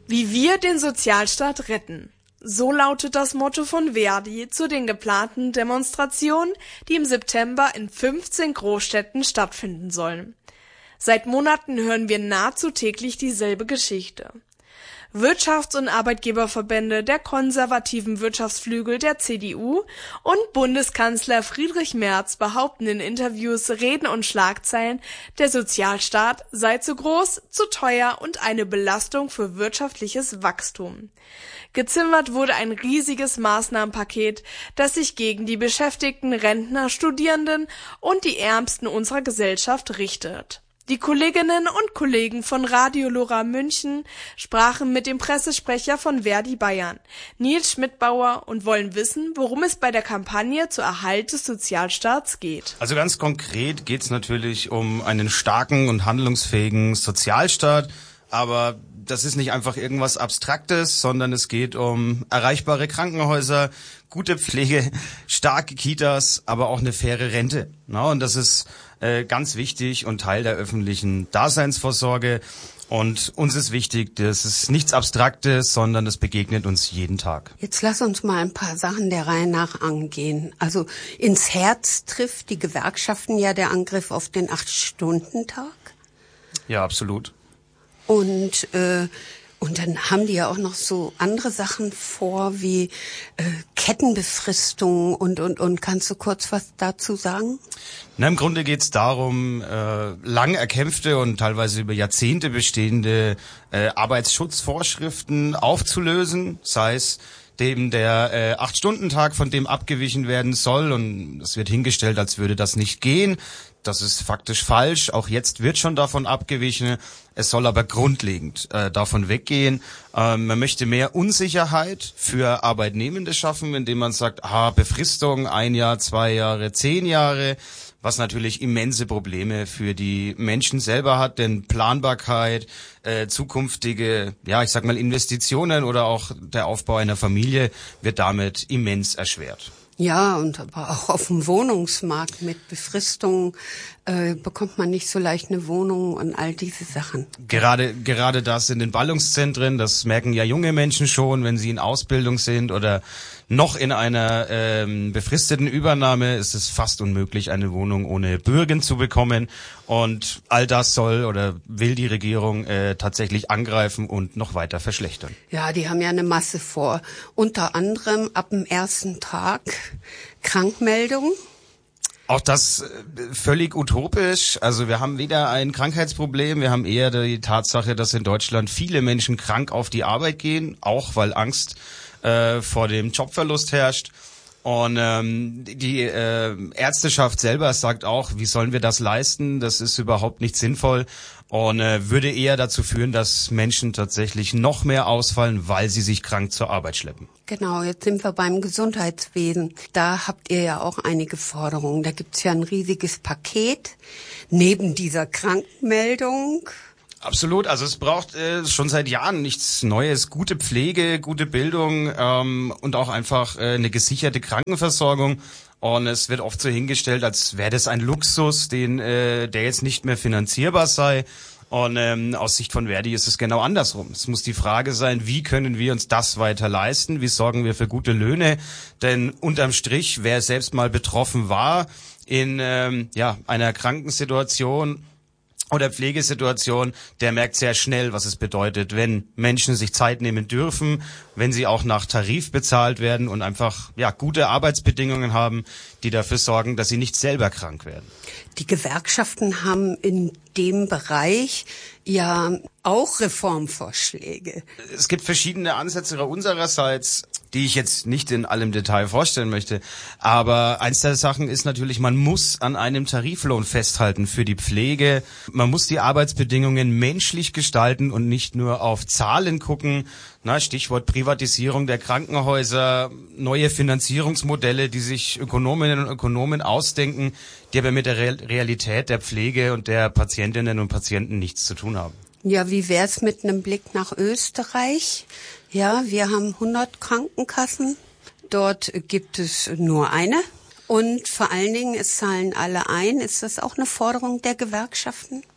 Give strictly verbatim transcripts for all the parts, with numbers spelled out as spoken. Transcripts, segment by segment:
Wie wir den Sozialstaat retten. So lautet das Motto von Verdi zu den geplanten Demonstrationen, die im September in fünfzehn Großstädten stattfinden sollen. Seit Monaten hören wir nahezu täglich dieselbe Geschichte. Wirtschafts- und Arbeitgeberverbände der konservativen Wirtschaftsflügel der C D U und Bundeskanzler Friedrich Merz behaupten in Interviews, Reden und Schlagzeilen, der Sozialstaat sei zu groß, zu teuer und eine Belastung für wirtschaftliches Wachstum. Gezimmert wurde ein riesiges Maßnahmenpaket, das sich gegen die Beschäftigten, Rentner, Studierenden und die Ärmsten unserer Gesellschaft richtet. Die Kolleginnen und Kollegen von Radio Lora München sprachen mit dem Pressesprecher von Verdi Bayern, Nils Schmidbauer, und wollen wissen, worum es bei der Kampagne zur Erhalt des Sozialstaats geht. Also ganz konkret geht es natürlich um einen starken und handlungsfähigen Sozialstaat, aber das ist nicht einfach irgendwas Abstraktes, sondern es geht um erreichbare Krankenhäuser, gute Pflege, starke Kitas, aber auch eine faire Rente. Na, und das ist äh, ganz wichtig und Teil der öffentlichen Daseinsvorsorge. Und uns ist wichtig, das ist nichts Abstraktes, sondern das begegnet uns jeden Tag. Jetzt lass uns mal ein paar Sachen der Reihe nach angehen. Also ins Herz trifft die Gewerkschaften ja der Angriff auf den Acht-Stunden-Tag. Ja, absolut. Und äh, und dann haben die ja auch noch so andere Sachen vor, wie äh, Kettenbefristung und und und. Kannst du kurz was dazu sagen? Na, im Grunde geht's darum, äh, lang erkämpfte und teilweise über Jahrzehnte bestehende äh, Arbeitsschutzvorschriften aufzulösen, sei es dem der äh, Acht-Stunden-Tag, von dem abgewichen werden soll, und es wird hingestellt, als würde das nicht gehen. Das ist faktisch falsch. Auch jetzt wird schon davon abgewichen. Es soll aber grundlegend äh, davon weggehen. Ähm, man möchte mehr Unsicherheit für Arbeitnehmende schaffen, indem man sagt, ah, Befristung, ein Jahr, zwei Jahre, zehn Jahre, was natürlich immense Probleme für die Menschen selber hat, denn Planbarkeit, äh, zukünftige, ja, ich sag mal Investitionen oder auch der Aufbau einer Familie wird damit immens erschwert. Ja, und aber auch auf dem Wohnungsmarkt mit Befristung äh, bekommt man nicht so leicht eine Wohnung und all diese Sachen. Gerade gerade das in den Ballungszentren, das merken ja junge Menschen schon, wenn sie in Ausbildung sind oder noch in einer ähm, befristeten Übernahme, ist es fast unmöglich, eine Wohnung ohne Bürgen zu bekommen. Und all das soll oder will die Regierung äh, tatsächlich angreifen und noch weiter verschlechtern. Ja, die haben ja eine Masse vor. Unter anderem ab dem ersten Tag Krankmeldung. Auch das äh, völlig utopisch. Also wir haben weder ein Krankheitsproblem, wir haben eher die Tatsache, dass in Deutschland viele Menschen krank auf die Arbeit gehen, auch weil Angst äh, vor dem Jobverlust herrscht. Und ähm, die äh, Ärzteschaft selber sagt auch, wie sollen wir das leisten? Das ist überhaupt nicht sinnvoll und äh, würde eher dazu führen, dass Menschen tatsächlich noch mehr ausfallen, weil sie sich krank zur Arbeit schleppen. Genau, jetzt sind wir beim Gesundheitswesen. Da habt ihr ja auch einige Forderungen. Da gibt's ja ein riesiges Paket neben dieser Krankmeldung. Absolut, also es braucht äh, schon seit Jahren nichts Neues, gute Pflege, gute Bildung ähm, und auch einfach äh, eine gesicherte Krankenversorgung. Und es wird oft so hingestellt, als wäre das ein Luxus, den äh, der jetzt nicht mehr finanzierbar sei. Und ähm, aus Sicht von Verdi ist es genau andersrum. Es muss die Frage sein, wie können wir uns das weiter leisten? Wie sorgen wir für gute Löhne? Denn unterm Strich, wer selbst mal betroffen war in ähm, ja einer Krankensituation oder Pflegesituation, der merkt sehr schnell, was es bedeutet, wenn Menschen sich Zeit nehmen dürfen, wenn sie auch nach Tarif bezahlt werden und einfach ja gute Arbeitsbedingungen haben, die dafür sorgen, dass sie nicht selber krank werden. Die Gewerkschaften haben in dem Bereich ja auch Reformvorschläge. Es gibt verschiedene Ansätze unsererseits, die ich jetzt nicht in allem Detail vorstellen möchte. Aber eins der Sachen ist natürlich, man muss an einem Tariflohn festhalten für die Pflege. Man muss die Arbeitsbedingungen menschlich gestalten und nicht nur auf Zahlen gucken. Na, Stichwort Privatisierung der Krankenhäuser, neue Finanzierungsmodelle, die sich Ökonominnen und Ökonomen ausdenken, die aber mit der Realität der Pflege und der Patientinnen und Patienten nichts zu tun haben. Ja, wie wär's mit einem Blick nach Österreich? Ja, wir haben hundert Krankenkassen. Dort gibt es nur eine. Und vor allen Dingen, es zahlen alle ein. Ist das auch eine Forderung der Gewerkschaften?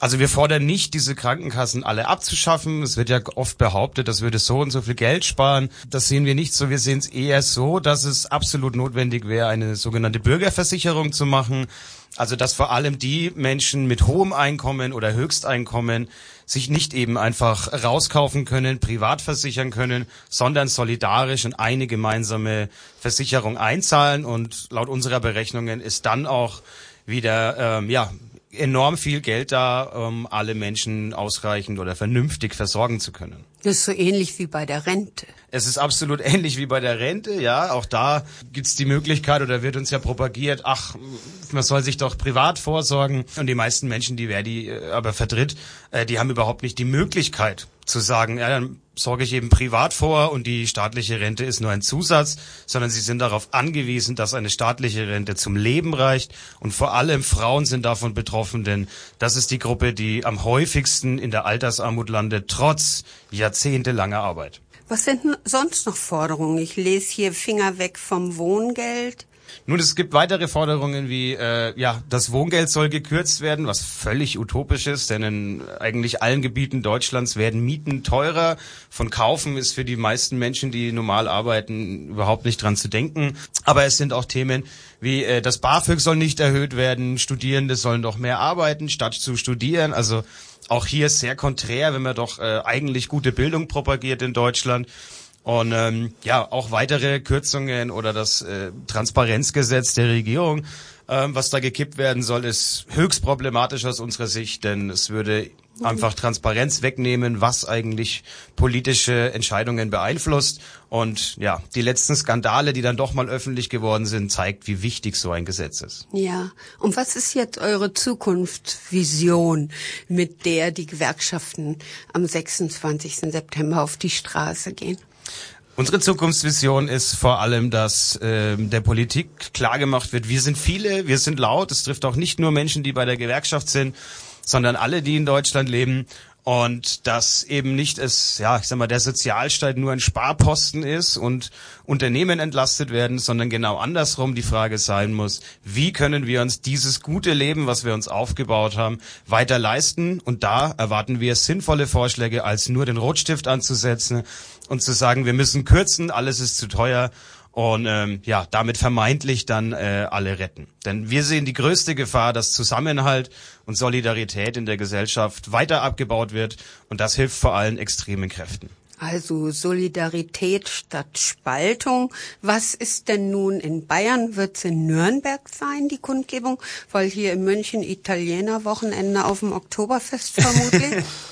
Also wir fordern nicht, diese Krankenkassen alle abzuschaffen. Es wird ja oft behauptet, das würde so und so viel Geld sparen. Das sehen wir nicht so. Wir sehen es eher so, dass es absolut notwendig wäre, eine sogenannte Bürgerversicherung zu machen. Also dass vor allem die Menschen mit hohem Einkommen oder Höchsteinkommen sich nicht eben einfach rauskaufen können, privat versichern können, sondern solidarisch in eine gemeinsame Versicherung einzahlen. Und laut unserer Berechnungen ist dann auch wieder ähm, ja enorm viel Geld da, um alle Menschen ausreichend oder vernünftig versorgen zu können. Das ist so ähnlich wie bei der Rente. Es ist absolut ähnlich wie bei der Rente, ja. Auch da gibt's die Möglichkeit oder wird uns ja propagiert, ach, man soll sich doch privat vorsorgen. Und die meisten Menschen, die Verdi aber vertritt, die haben überhaupt nicht die Möglichkeit zu sagen, ja, dann sorge ich eben privat vor und die staatliche Rente ist nur ein Zusatz, sondern sie sind darauf angewiesen, dass eine staatliche Rente zum Leben reicht. Und vor allem Frauen sind davon betroffen, denn das ist die Gruppe, die am häufigsten in der Altersarmut landet, trotz jahrzehntelanger Arbeit. Was sind denn sonst noch Forderungen? Ich lese hier Finger weg vom Wohngeld. Nun, es gibt weitere Forderungen wie, äh, ja, das Wohngeld soll gekürzt werden, was völlig utopisch ist, denn in eigentlich allen Gebieten Deutschlands werden Mieten teurer. Von Kaufen ist für die meisten Menschen, die normal arbeiten, überhaupt nicht dran zu denken. Aber es sind auch Themen wie, äh, das BAföG soll nicht erhöht werden, Studierende sollen doch mehr arbeiten, statt zu studieren. Also auch hier sehr konträr, wenn man doch äh, eigentlich gute Bildung propagiert in Deutschland. Und ähm, ja, auch weitere Kürzungen oder das äh, Transparenzgesetz der Regierung, ähm, was da gekippt werden soll, ist höchst problematisch aus unserer Sicht, denn es würde einfach Transparenz wegnehmen, was eigentlich politische Entscheidungen beeinflusst. Und ja, die letzten Skandale, die dann doch mal öffentlich geworden sind, zeigt, wie wichtig so ein Gesetz ist. Ja, und was ist jetzt eure Zukunftsvision, mit der die Gewerkschaften am sechsundzwanzigsten September auf die Straße gehen? Unsere Zukunftsvision ist vor allem, dass äh, der Politik klargemacht wird, wir sind viele, wir sind laut. Es trifft auch nicht nur Menschen, die bei der Gewerkschaft sind, sondern alle, die in Deutschland leben. Und dass eben nicht es, ja, ich sag mal, der Sozialstaat nur ein Sparposten ist und Unternehmen entlastet werden, sondern genau andersrum die Frage sein muss, wie können wir uns dieses gute Leben, was wir uns aufgebaut haben, weiter leisten? Und da erwarten wir sinnvolle Vorschläge, als nur den Rotstift anzusetzen und zu sagen, wir müssen kürzen, alles ist zu teuer. Und ähm, ja, damit vermeintlich dann äh, alle retten. Denn wir sehen die größte Gefahr, dass Zusammenhalt und Solidarität in der Gesellschaft weiter abgebaut wird. Und das hilft vor allem extremen Kräften. Also Solidarität statt Spaltung. Was ist denn nun in Bayern? Wird es in Nürnberg sein, die Kundgebung? Weil hier in München Italiener-Wochenende auf dem Oktoberfest vermutlich.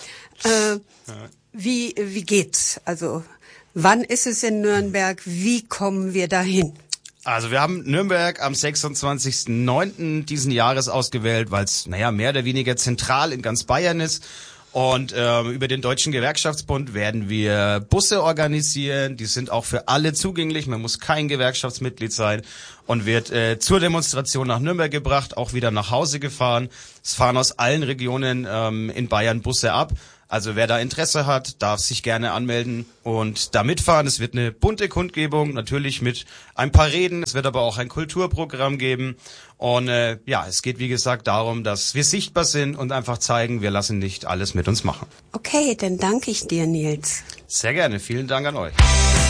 äh, wie, wie geht's? Also wann ist es in Nürnberg? Wie kommen wir dahin? Also wir haben Nürnberg am sechsundzwanzigsten neunten diesen Jahres ausgewählt, weil es, naja, mehr oder weniger zentral in ganz Bayern ist. Und äh, über den Deutschen Gewerkschaftsbund werden wir Busse organisieren. Die sind auch für alle zugänglich. Man muss kein Gewerkschaftsmitglied sein und wird äh, zur Demonstration nach Nürnberg gebracht, auch wieder nach Hause gefahren. Es fahren aus allen Regionen ähm, in Bayern Busse ab. Also wer da Interesse hat, darf sich gerne anmelden und da mitfahren. Es wird eine bunte Kundgebung, natürlich mit ein paar Reden. Es wird aber auch ein Kulturprogramm geben. Und äh, ja, es geht wie gesagt darum, dass wir sichtbar sind und einfach zeigen, wir lassen nicht alles mit uns machen. Okay, dann danke ich dir, Nils. Sehr gerne, vielen Dank an euch.